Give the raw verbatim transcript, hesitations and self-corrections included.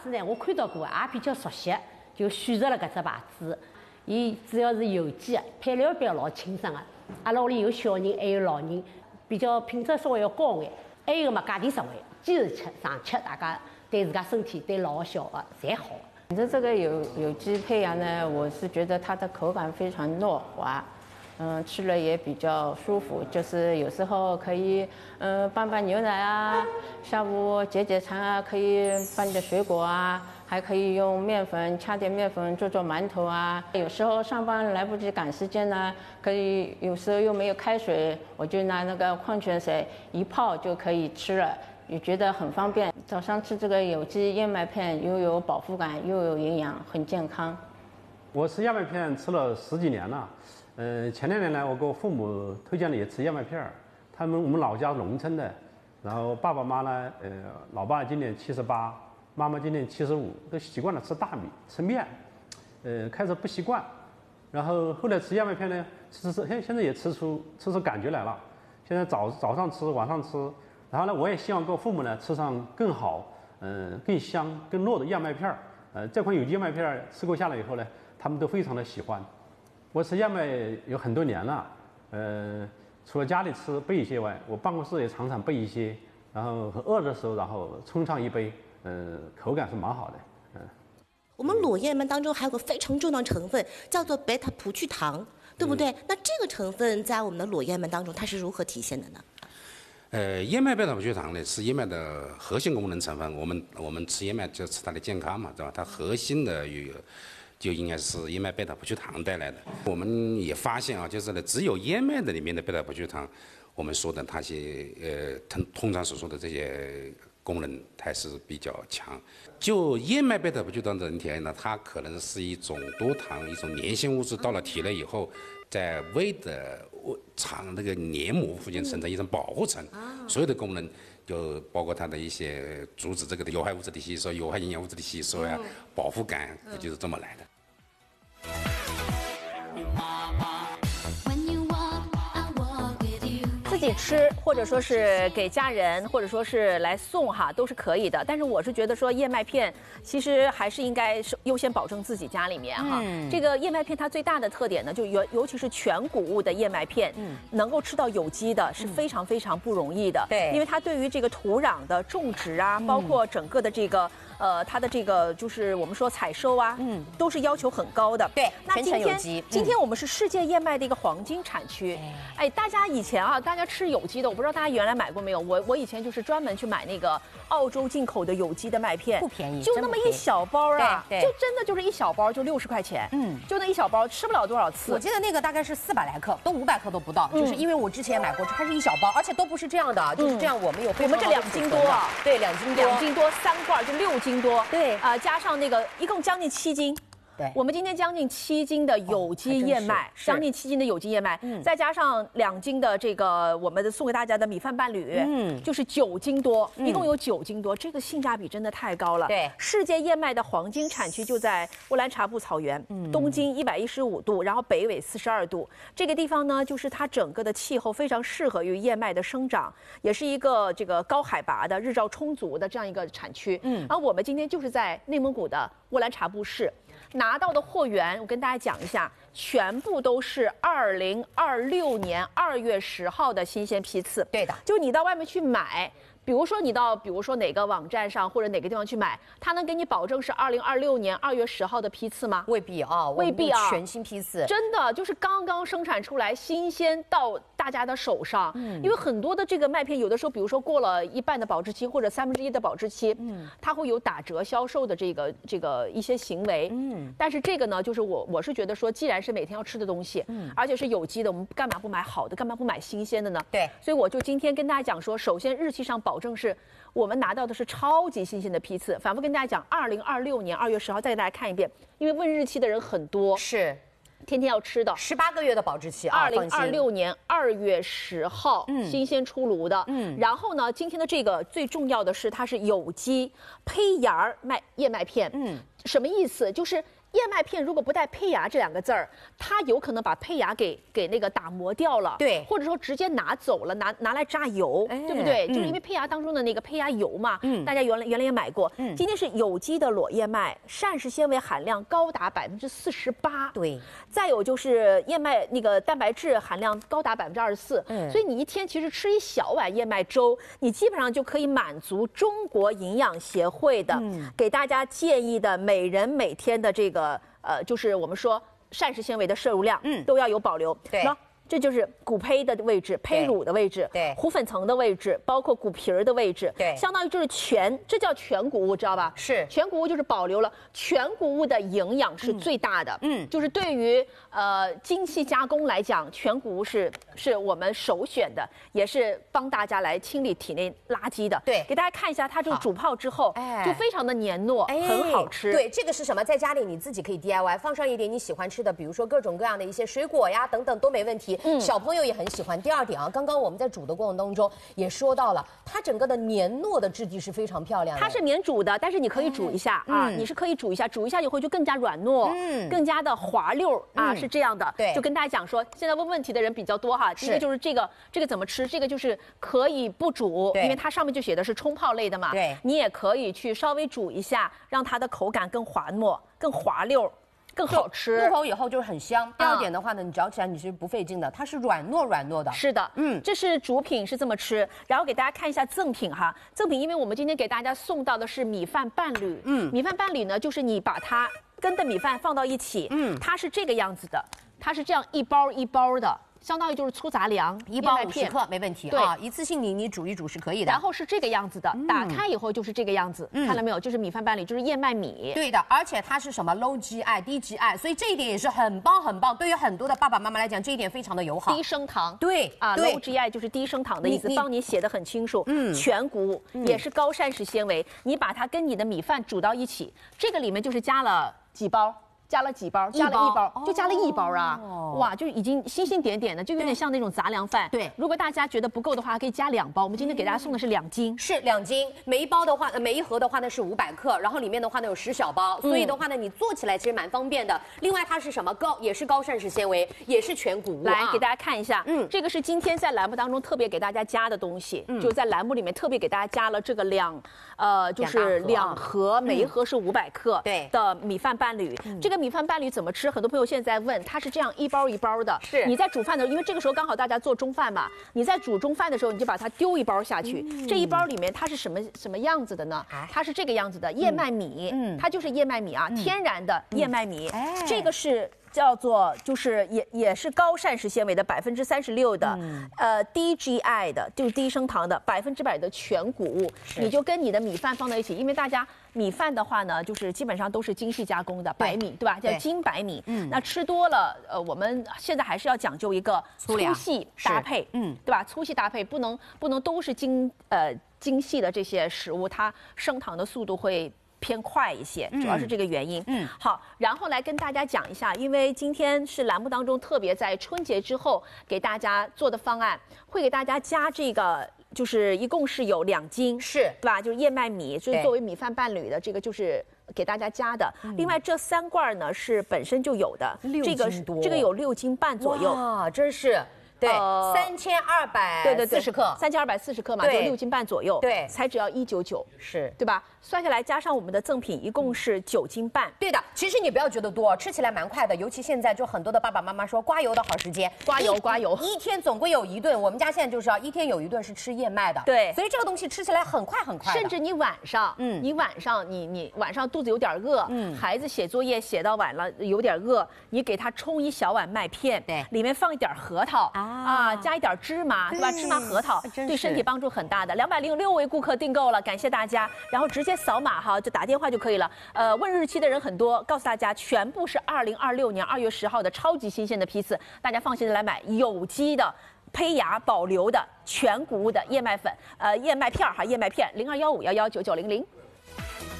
子呢，我看到过，也比较熟悉，就选择了搿只牌子。伊主要是有机的，配料表老清爽的。阿拉屋里有小人，还有老人，比较品质稍微要高眼。还有嘛，价钿实惠，坚持吃常吃，大家对自家身体、对老小的侪好。 你的这个有有机胚芽呢，我是觉得它的口感非常糯滑。嗯，吃了也比较舒服，就是有时候可以，嗯，拌拌牛奶啊，下午解解馋啊，可以拌点水果啊，还可以用面粉掐点面粉做做馒头啊。有时候上班来不及赶时间呢，可以有时候又没有开水，我就拿那个矿泉水一泡就可以吃了，也觉得很方便。早上吃这个有机燕麦片，又有饱腹感，又有营养，很健康。 我吃燕麦片吃了十几年了。嗯，前两年呢，我给我父母推荐了也吃燕麦片儿。他们我们老家农村的，然后爸爸妈呢，呃，老爸今年七十八，妈妈今年七十五，都习惯了吃大米、吃面，呃，开始不习惯，然后后来吃燕麦片呢，吃吃现现在也吃出吃出感觉来了。现在早早上吃，晚上吃，然后呢，我也希望给我父母呢吃上更好，嗯、呃，更香、更糯的燕麦片儿。呃，这款有机燕麦片儿吃过下来以后呢，他们都非常的喜欢。我吃燕麦有很多年了，呃，除了家里吃备一些外，我办公室也常常备一些，然后很饿的时候，然后冲上一杯，呃，口感是蛮好的，嗯、呃。 我们裸燕麦当中还有个非常重要的成分，叫做贝塔葡聚糖，对不对？嗯、那这个成分在我们的裸燕麦当中，它是如何体现的呢？ 呃，燕麦贝塔葡聚糖呢是燕麦的核心功能成分。我们我们吃燕麦就吃它的健康嘛，对吧？它核心的有。就应该是燕麦贝塔葡聚糖带来的。我们也发现啊，就是呢，只有燕麦的里面的贝塔葡聚糖，我们说的它些呃通通常所说的这些功能还是比较强。就燕麦贝塔葡聚糖的人体呢，它可能是一种多糖、一种粘性物质，到了体内以后，在胃的肠那个黏膜附近形成一层保护层，所有的功能。就包括它的一些阻止这个的有害物质的吸收、有害营养物质的吸收呀、啊，饱腹感，就是这么来的。 自己吃，或者说是给家人，或者说是来送哈，都是可以的。但是我是觉得说燕麦片，其实还是应该是优先保证自己家里面哈。嗯、这个燕麦片它最大的特点呢，就尤尤其是全谷物的燕麦片，嗯，能够吃到有机的是非常非常不容易的。对、嗯，因为它对于这个土壤的种植啊，包括整个的这个。呃，它的这个就是我们说采收啊，嗯，都是要求很高的。 对， 那今天、 嗯、 今天我们是世界燕麦的一个黄金产区。哎，大家以前啊，大家吃有机的，我不知道大家原来买过没有？我我以前就是专门去买那个澳洲进口的有机的麦片， 不便宜， 就那么一小包啊， 对， 就真的就是一小包，就六十块钱。嗯，就那一小包，吃不了多少次。 我记得那个大概是四百来克，都五百克都不到，嗯、就是因为我之前买过，它是一小包，而且都不是这样的，就是这样。我们有我们这两斤多啊， 对，两斤多， 两斤多，三罐就六斤多。 对。 啊、呃，加上那个一共将近七斤， 对， 我们今天将近七斤的有机燕麦，哦、将近七斤的有机燕麦，嗯、再加上两斤的这个我们的送给大家的米饭伴侣，嗯，就是九斤多，嗯、一共有九斤多，这个性价比真的太高了。 对， 世界燕麦的黄金产区就在乌兰察布草原，嗯、东经一百一十五度，然后北纬四十二度，这个地方呢，就是它整个的气候非常适合于燕麦的生长，也是一个这个高海拔的、日照充足的这样一个产区。嗯，然后我们今天就是在内蒙古的乌兰察布市。拿到的货源，我跟大家讲一下，全部都是二零二六年二月十号的新鲜批次。 对的， 就你到外面去买，比如说你到，比如说哪个网站上或者哪个地方去买，他能给你保证是二零二六年二月十号的批次吗？ 未必啊， 未必啊， 全新批次， 真的就是刚刚生产出来，新鲜到大家的手上。嗯，因为很多的这个麦片，有的时候，比如说过了一半的保质期或者三分之一的保质期，嗯，它会有打折销售的这个这个一些行为。嗯，但是这个呢，就是我我是觉得说，既然是每天要吃的东西，嗯，而且是有机的，我们干嘛不买好的？干嘛不买新鲜的呢？ 对， 所以我就今天跟大家讲说，首先日期上保证是。我们拿到的是超级新鲜的批次，反复跟大家讲，二零二六年二月十号，再给大家看一遍，因为问日期的人很多， 是， 天天要吃的， 十八个月的保质期啊， 二零二六年二月十号，嗯，新鲜出炉的，嗯，然后呢，今天的这个最重要的是，它是有机胚芽麦燕麦片，嗯，什么意思？就是。 燕麦片如果不带胚芽这两个字儿，它有可能把胚芽给给那个打磨掉了， 对， 或者说直接拿走了，拿拿来榨油， 哎、 对不对？ 嗯、 就是因为胚芽当中的那个胚芽油嘛，嗯，大家原来原来也买过，嗯，今天是有机的裸燕麦，膳食纤维含量高达百分之四十八， 对， 再有就是燕麦那个蛋白质含量高达百分之二十四，嗯，所以你一天其实吃一小碗燕麦粥，你基本上就可以满足中国营养协会的、嗯、给大家建议的每人每天的这个呃，就是我们说膳食纤维的摄入量，嗯，都要有保留， 对。 这就是骨胚的位置、胚乳的位置、 对糊粉层的位置，包括骨皮儿的位置， 对， 相当于就是全，这叫全谷物，知道吧？ 是全谷物就是保留了全谷物的营养是最大的，嗯，就是对于呃精细加工来讲，全谷物是是我们首选的，也是帮大家来清理体内垃圾的。 对， 给大家看一下，它就是煮泡之后，哎，就非常的黏糯，哎，很好吃。 对，这个是什么？在家里你自己可以 D I Y， 放上一点你喜欢吃的，比如说各种各样的一些水果呀等等都没问题。嗯，小朋友也很喜欢。第二点啊，刚刚我们在煮的过程当中也说到了，它整个的黏糯的质地是非常漂亮的。 它是免煮的，但是你可以煮一下、哎、啊、嗯，你是可以煮一下，煮一下以后就更加软糯，嗯，更加的滑溜啊、嗯，是这样的。 对， 就跟大家讲说，现在问问题的人比较多哈。第一个就是这个这个怎么吃，这个就是可以不煮，因为它上面就写的是冲泡类的嘛。 对， 你也可以去稍微煮一下，让它的口感更滑糯、更滑溜。更好吃， 入口以后就是很香。第二点的话呢，你嚼起来你是不费劲的，它是软糯软糯的。 是的，嗯，这是主品是这么吃，然后给大家看一下赠品哈。赠品，因为我们今天给大家送到的是米饭伴侣，嗯，米饭伴侣呢，就是你把它跟的米饭放到一起，嗯，它是这个样子的，它是这样一包一包的。相当于就是粗杂粮， 一包五十克没问题啊，一次性你你煮一煮是可以的。 然后是这个样子的，嗯、打开以后就是这个样子，嗯、看到没有？就是米饭伴侣，就是燕麦米。 对的，而且它是什么 low G I 低 G I， 所以这一点也是很棒很棒。对于很多的爸爸妈妈来讲，这一点非常的友好。 低升糖， 对啊 ，low G I 就是低升糖的意思，帮你写的很清楚。嗯，全谷物、嗯、也是高膳食纤维，你把它跟你的米饭煮到一起，这个里面就是加了几包。加了几包？加了一包，就加了一包啊！哦、哇，就已经星星点点的，就有点像那种杂粮饭。 对， 如果大家觉得不够的话，可以加两包。我们今天给大家送的是两斤， 是两斤。每一包的话，呃，每一盒的话呢是五百克，然后里面的话呢有十小包，所以的话呢你做起来其实蛮方便的。另外它是什么高，也是高膳食纤维，也是全谷物。 来、啊、给大家看一下，嗯，这个是今天在栏目当中特别给大家加的东西，嗯，就在栏目里面特别给大家加了这个两，呃，就是两盒，每一盒是五百克的米饭伴侣。嗯、这个米饭伴侣怎么吃？很多朋友现在在问，它是这样一包一包的。 是你在煮饭的时候，因为这个时候刚好大家做中饭嘛，你在煮中饭的时候，你就把它丢一包下去。嗯、这一包里面它是什么什么样子的呢？它是这个样子的燕麦米，嗯，它就是燕麦米啊，嗯、天然的燕麦米。嗯、哎，这个是。叫做就是也也是高膳食纤维的百分之三十六的，嗯、呃低 G I 的，就是低升糖的百分之百的全谷物，你就跟你的米饭放在一起，因为大家米饭的话呢，就是基本上都是精细加工的白米，对吧？叫精白米，嗯，那吃多了，呃，我们现在还是要讲究一个粗细搭配，嗯，对吧？粗细搭配不能不能都是精呃精细的这些食物，它升糖的速度会。偏快一些，主要是这个原因。嗯，好，然后来跟大家讲一下，因为今天是栏目当中特别在春节之后给大家做的方案，会给大家加这个，就是一共是有两斤， 是对吧？就是燕麦米，就是作为米饭伴侣的这个就是给大家加的。嗯、另外这三罐呢是本身就有的，这个这个有六斤半左右。 哇，真是。对，三千二百对对对四十克， 三千二百四十克嘛，就六斤半左右， 对， 才只要一九九， 是对吧？算下来加上我们的赠品，一共是九斤半。 对的，其实你不要觉得多，吃起来蛮快的。尤其现在就很多的爸爸妈妈说刮油的好时间， 刮油刮油， 一天总归有一顿。我们家现在就是要一天有一顿是吃燕麦的， 对， 所以这个东西吃起来很快很快。 甚至你晚上，嗯，你晚上你你晚上肚子有点饿，嗯，孩子写作业写到晚了有点饿，你给他冲一小碗麦片， 对， 里面放一点核桃啊啊，加一点。点芝麻，对吧？芝麻核桃对身体帮助很大的。两百零六位顾客订购了，感谢大家。然后直接扫码哈，就打电话就可以了。呃，问日期的人很多，告诉大家全部是二零二六年二月十号的超级新鲜的批次，大家放心的来买有机的。胚芽保留的全谷物的燕麦粉，呃，燕麦片哈，燕麦片零二幺五幺幺九九零零。